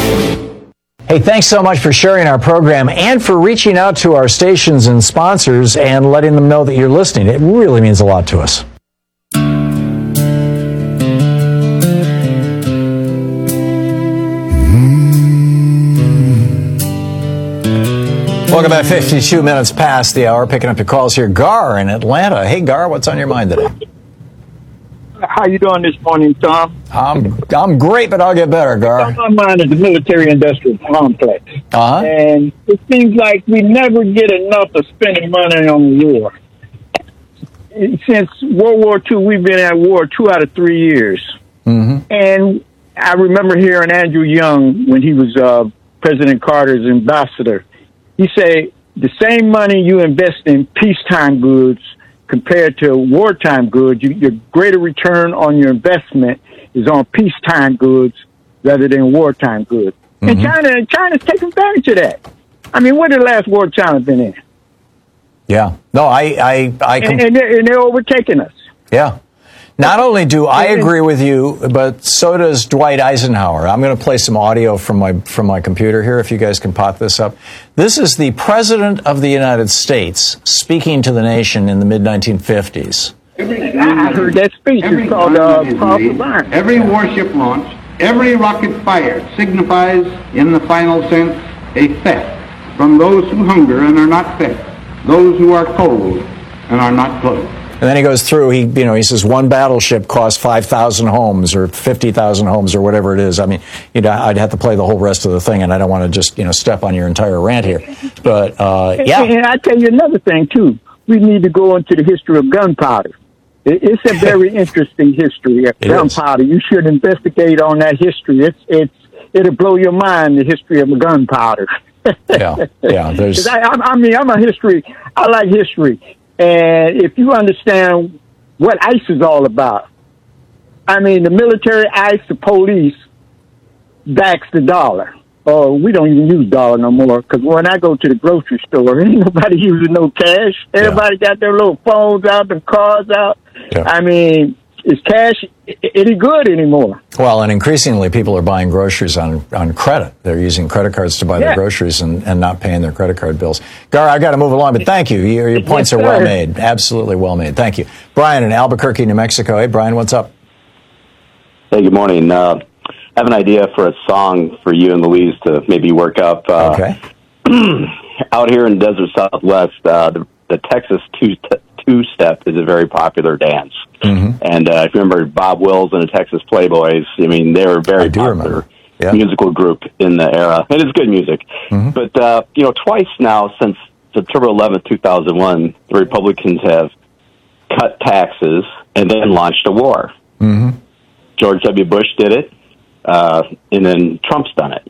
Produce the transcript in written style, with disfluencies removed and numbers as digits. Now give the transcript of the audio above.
Hey, thanks so much for sharing our program and for reaching out to our stations and sponsors and letting them know that you're listening. It really means a lot to us. Welcome back. 52 minutes past the hour. Picking up your calls here. Gar in Atlanta. Hey, Gar, what's on your mind today? How you doing this morning, Tom? I'm great, but I'll get better, Gar. On my mind is the military-industrial complex. Uh-huh. And it seems like we never get enough of spending money on war. Since World War II, we've been at war 2 out of 3 years. Mm-hmm. And I remember hearing Andrew Young, when he was President Carter's ambassador, he said, the same money you invest in peacetime goods compared to wartime goods, your greater return on your investment is on peacetime goods rather than wartime goods. Mm-hmm. And China's taking advantage of that. I mean, where did the last war China been in? Yeah. No, and they're overtaking us. Yeah. Not only do I agree with you, but so does Dwight Eisenhower. I'm going to play some audio from my computer here, if you guys can pop this up. This is the President of the United States speaking to the nation in the mid-1950s. I heard that speech. It's called Cross the Line. Every warship launched, every rocket fired signifies, in the final sense, a theft from those who hunger and are not fed, those who are cold and are not clothed. And then he goes through, he says one battleship costs 5,000 homes or 50,000 homes or whatever it is. I mean, I'd have to play the whole rest of the thing, and I don't want to just, step on your entire rant here. But, yeah. And I tell you another thing, too. We need to go into the history of gunpowder. It's a very interesting history of gunpowder. You should investigate on that history. It'll blow your mind, the history of gunpowder. Yeah. There's. I'm a history. I like history. And if you understand what ICE is all about, I mean, the military, ICE, the police backs the dollar. Oh, we don't even use dollar no more, because when I go to the grocery store, ain't nobody using no cash. Everybody got their little phones out, their cards out. Yeah. I mean, is cash any good anymore? Well, and increasingly people are buying groceries on credit. They're using credit cards to buy their groceries and not paying their credit card bills. Gar, I got to move along, but thank you. Your points are well made. Absolutely well made. Thank you. Brian in Albuquerque, New Mexico. Hey, Brian, what's up? Hey, good morning. I have an idea for a song for you and Louise to maybe work up. Okay. Out here in the desert Southwest, the Texas two-step is a very popular dance. Mm-hmm. And if you remember Bob Wills and the Texas Playboys, I mean, they were a very popular musical group in the era. And it's good music. Mm-hmm. But, twice now since September 11th, 2001, the Republicans have cut taxes and then launched a war. Mm-hmm. George W. Bush did it, and then Trump's done it.